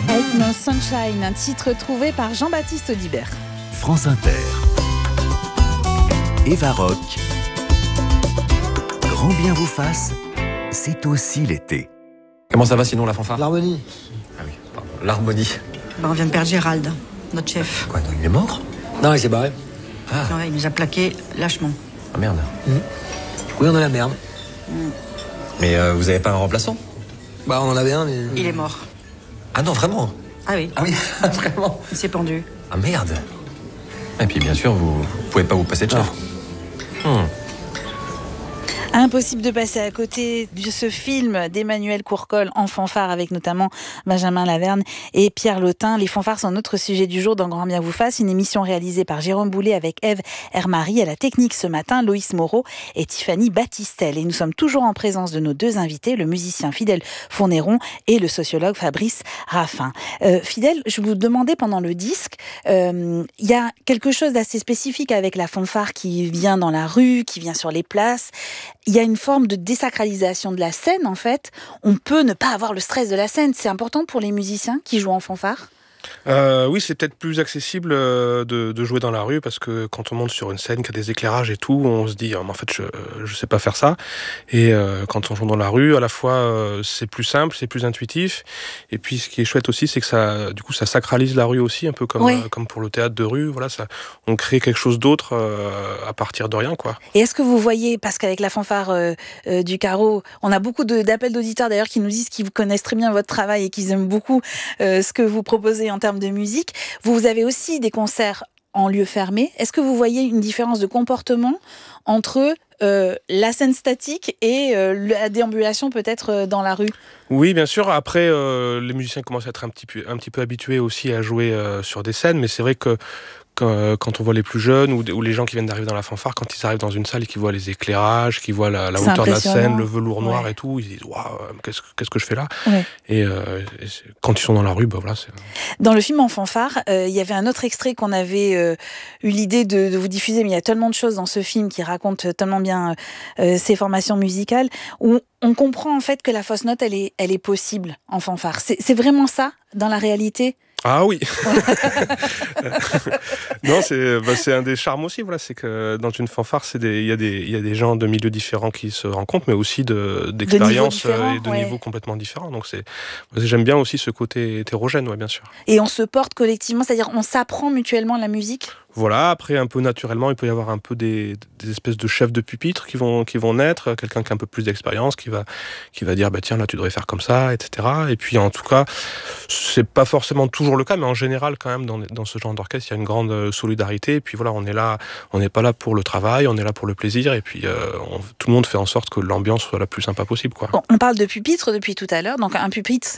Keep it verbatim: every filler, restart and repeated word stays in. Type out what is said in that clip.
Ain't No Sunshine, un titre trouvé par Jean-Baptiste Audibert. France Inter. Eva Rock. Grand bien vous fasse, c'est aussi l'été. Comment ça va sinon la fanfare? L'harmonie. Ah oui, pardon, l'harmonie. Ben, on vient de perdre Gérald, notre chef. Quoi, non, il est mort? Non, il s'est barré. Ah, Ouais, il nous a plaqué lâchement. ah merde. Mmh. Oui, on a la merde. Mais euh, vous avez pas un remplaçant? Bah, on en avait un, mais... Il est mort. Ah non, vraiment? Ah oui, Ah oui, vraiment? il s'est pendu. Ah merde. Et puis bien sûr, vous, vous pouvez pas vous passer de chef. Hmm. Impossible de passer à côté de ce film d'Emmanuel Courcol en fanfare avec notamment Benjamin Laverne et Pierre Lotin. Les fanfares sont notre sujet du jour dans Grand bien vous fasse, une émission réalisée par Jérôme Boulet avec Ève Hermary à la technique ce matin, Loïs Moreau et Tiffany Battistel. Et nous sommes toujours en présence de nos deux invités, le musicien Fidèle Fournéron et le sociologue Fabrice Raffin. Euh, Fidèle, je vous demandais pendant le disque, il euh, y a quelque chose d'assez spécifique avec la fanfare qui vient dans la rue, qui vient sur les places. Il y a une forme de désacralisation de la scène, en fait. On peut ne pas avoir le stress de la scène. C'est important pour les musiciens qui jouent en fanfare ? Euh, oui, c'est peut-être plus accessible euh, de, de jouer dans la rue parce que quand on monte sur une scène, qu'il y a des éclairages et tout, on se dit, oh, mais en fait, je, je sais pas faire ça. Et euh, quand on joue dans la rue, à la fois, euh, c'est plus simple, c'est plus intuitif. Et puis, ce qui est chouette aussi, c'est que ça, du coup, ça sacralise la rue aussi, un peu comme, oui. euh, comme pour le théâtre de rue. Voilà, ça, on crée quelque chose d'autre euh, à partir de rien, quoi. Et est-ce que vous voyez, parce qu'avec la fanfare euh, euh, du Carreau, on a beaucoup de, d'appels d'auditeurs d'ailleurs qui nous disent qu'ils connaissent très bien votre travail et qu'ils aiment beaucoup euh, ce que vous proposez en termes de musique. Vous avez aussi des concerts en lieu fermé. Est-ce que vous voyez une différence de comportement entre euh, la scène statique et euh, la déambulation peut-être euh, dans la rue ? Oui, bien sûr. Après, euh, les musiciens commencent à être un petit peu, un petit peu habitués aussi à jouer euh, sur des scènes, mais c'est vrai que Quand, quand on voit les plus jeunes ou, ou les gens qui viennent d'arriver dans la fanfare, quand ils arrivent dans une salle et qu'ils voient les éclairages, qu'ils voient la, la hauteur de la scène, le velours noir ouais. et tout, ils disent waouh, qu'est-ce, qu'est-ce que je fais là ouais. Et, euh, et quand ils sont dans la rue, bah voilà. C'est... Dans le film En fanfare, euh, il y avait un autre extrait qu'on avait euh, eu l'idée de, de vous diffuser, mais il y a tellement de choses dans ce film qui raconte tellement bien euh, ses formations musicales, où on comprend en fait que la fausse note, elle est, elle est possible en fanfare. C'est, c'est vraiment ça dans la réalité ? Ah oui. Non, c'est bah, c'est un des charmes aussi. Voilà, c'est que dans une fanfare, c'est des il y a des il y a des gens de milieux différents qui se rencontrent, mais aussi de d'expériences de et de ouais. niveaux complètement différents. Donc c'est j'aime bien aussi ce côté hétérogène, ouais, bien sûr. Et on se porte collectivement, c'est-à-dire on s'apprend mutuellement la musique. Voilà, après un peu naturellement, il peut y avoir un peu des, des espèces de chefs de pupitre qui vont qui vont naître, quelqu'un qui a un peu plus d'expérience, qui va qui va dire bah tiens là tu devrais faire comme ça, et cetera. Et puis en tout cas, c'est pas forcément toujours le cas, mais en général quand même dans dans ce genre d'orchestre, il y a une grande solidarité. Et puis voilà, on est là, on n'est pas là pour le travail, on est là pour le plaisir. Et puis euh, on, tout le monde fait en sorte que l'ambiance soit la plus sympa possible, quoi. On parle de pupitre depuis tout à l'heure, donc un pupitre